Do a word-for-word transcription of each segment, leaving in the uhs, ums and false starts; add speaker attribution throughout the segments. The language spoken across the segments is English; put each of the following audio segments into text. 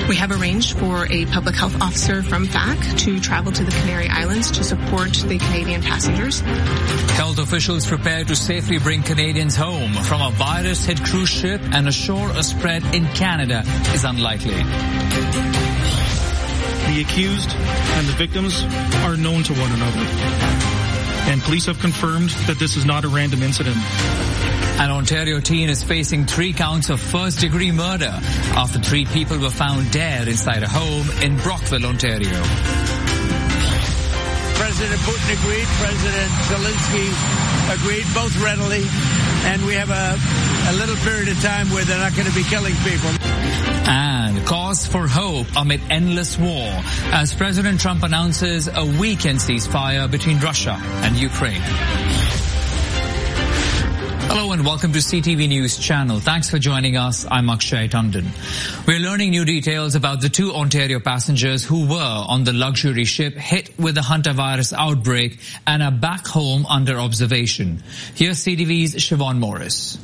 Speaker 1: We have arranged for a public health officer from F A C to travel to the Canary Islands to support the Canadian passengers.
Speaker 2: Health officials prepare to safely bring Canadians home from a virus-hit cruise ship and assure a spread in Canada is unlikely.
Speaker 3: The accused and the victims are known to one another, and police have confirmed that this is not a random incident.
Speaker 2: An Ontario teen is facing three counts of first-degree murder after three people were found dead inside a home in Brockville, Ontario.
Speaker 4: President Putin agreed, President Zelensky agreed, both readily, and we have a, a little period of time where they're not going to be killing people.
Speaker 2: And cause for hope amid endless war as President Trump announces a weekend ceasefire between Russia and Ukraine. Hello and welcome to C T V News Channel. Thanks for joining us. I'm Akshay Tandon. We're learning new details about the two Ontario passengers who were on the luxury ship hit with the hantavirus outbreak and are back home under observation. Here's C T V's Siobhan Morris.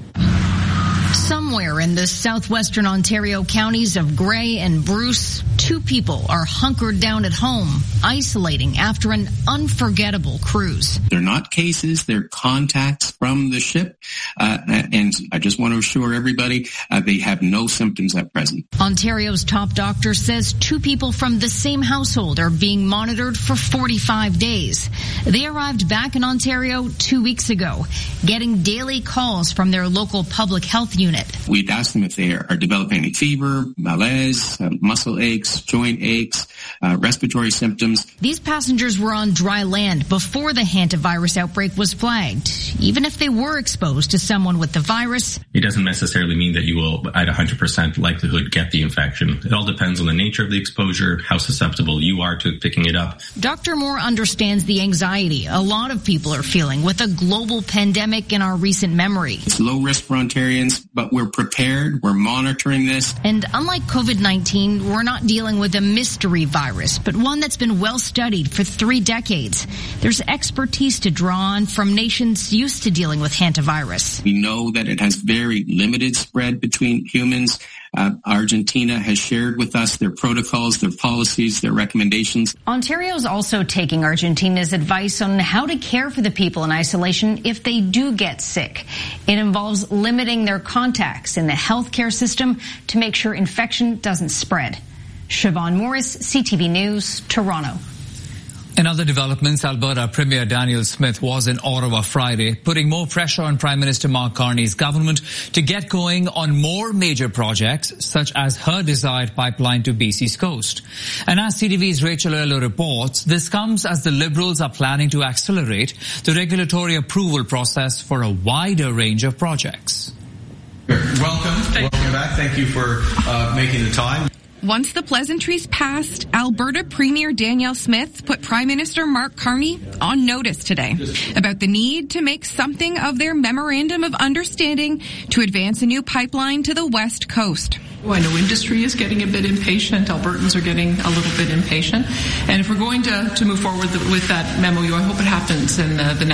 Speaker 5: Somewhere in the southwestern Ontario counties of Grey and Bruce, two people are hunkered down at home, isolating after an unforgettable cruise.
Speaker 6: They're not cases, they're contacts from the ship, uh, and I just want to assure everybody uh, they have no symptoms at present.
Speaker 5: Ontario's top doctor says two people from the same household are being monitored for forty-five days. They arrived back in Ontario two weeks ago, getting daily calls from their local public health unit.
Speaker 6: We'd ask them if they are developing any fever, malaise, uh, muscle aches, joint aches, uh, respiratory symptoms.
Speaker 5: These passengers were on dry land before the hantavirus outbreak was flagged. Even if they were exposed to someone with the virus,
Speaker 7: it doesn't necessarily mean that you will, at one hundred percent likelihood, get the infection. It all depends on the nature of the exposure, how susceptible you are to picking it up.
Speaker 5: Doctor Moore understands the anxiety a lot of people are feeling with a global pandemic in our recent memory.
Speaker 6: It's low risk for Ontarians, but we're prepared. We're monitoring this.
Speaker 5: And unlike COVID nineteen, we're not dealing with a mystery virus, but one that's been well studied for three decades. There's expertise to draw on from nations used to dealing with hantavirus.
Speaker 6: We know that it has very limited spread between humans. Uh, Argentina has shared with us their protocols, their policies, their recommendations.
Speaker 5: Ontario is also taking Argentina's advice on how to care for the people in isolation if they do get sick. It involves limiting their contacts in the healthcare system to make sure infection doesn't spread. Siobhan Morris, C T V News, Toronto.
Speaker 2: In other developments, Alberta Premier Danielle Smith was in Ottawa Friday, putting more pressure on Prime Minister Mark Carney's government to get going on more major projects, such as her desired pipeline to B C's coast. And as C T V's Rachel Earle reports, this comes as the Liberals are planning to accelerate the regulatory approval process for a wider range of projects.
Speaker 8: Welcome. Welcome back. Thank you for uh, making the time.
Speaker 9: Once the pleasantries passed, Alberta Premier Danielle Smith put Prime Minister Mark Carney on notice today about the need to make something of their memorandum of understanding to advance a new pipeline to the West Coast.
Speaker 10: I know industry is getting a bit impatient. Albertans are getting a little bit impatient. And if we're going to, to move forward with that memo, I hope it happens in uh, the next